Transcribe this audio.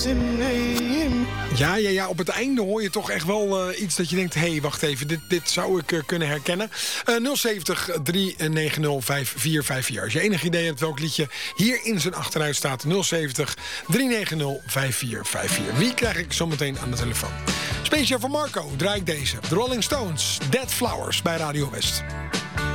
Ja, op het einde hoor je toch echt wel iets dat je denkt... hé, wacht even, dit zou ik kunnen herkennen. 070 390 5454. Als je enig idee hebt welk liedje hier in zijn achteruit staat... 070 390 5454. Wie krijg ik zometeen aan de telefoon? Speciaal voor Marco draai ik deze. The Rolling Stones, Dead Flowers bij Radio West.